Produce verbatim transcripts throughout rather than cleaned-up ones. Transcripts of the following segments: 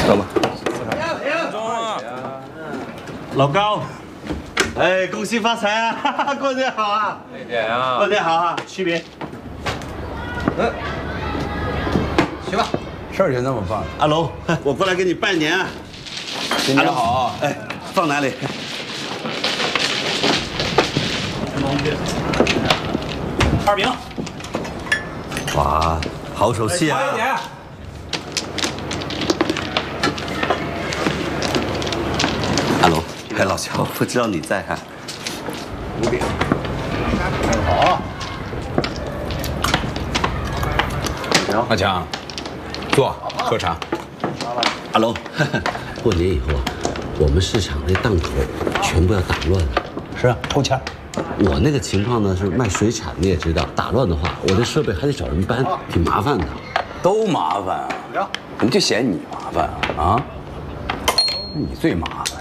走吧。 中啊！ 老高，哎，恭喜发财啊！哈哈，过年好啊！ 一点啊！ 过年好啊！区别。 嗯，去吧。 事儿就那么办了。 阿龙，我过来给你拜年啊！ 新年好！ 哎，放哪里？ 二饼。 哇，好手气啊！ 快一点。 阿龙，哎，老乔，不知道你在哈。 五饼。好。阿强，坐，喝茶。 阿龙，过年以后啊，我们市场那档口全部要打乱了。 是啊，抽签。 我那个情况呢是卖水产，你也知道，打乱的话，我这设备还得找人搬，挺麻烦的。 都麻烦啊！怎么就嫌你麻烦啊？啊？你最麻烦。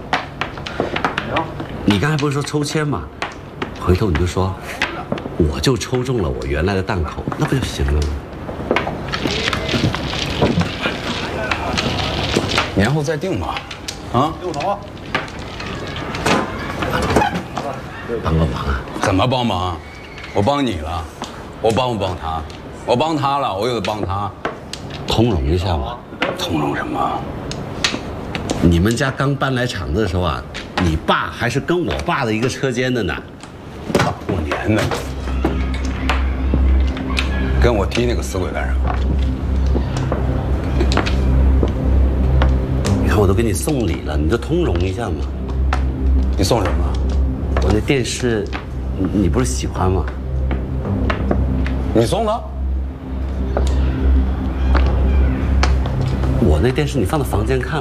你刚才不是说抽签吗？回头你就说，我就抽中了我原来的档口，那不就行了吗？ 年后再定吧。啊？ 六头。 帮帮忙啊！ 怎么帮忙？我帮你了，我帮不帮他？我帮他了，我又得帮他， 通融一下嘛。 通融什么？ 你们家刚搬来厂子的时候啊，你爸还是跟我爸的一个车间的呢。 大过年的，跟我提那个死鬼干什么？ 你看我都给你送礼了，你就通融一下嘛。 你送什么？ 我那电视，你你不是喜欢吗？ 你送的？ 我那电视你放到房间看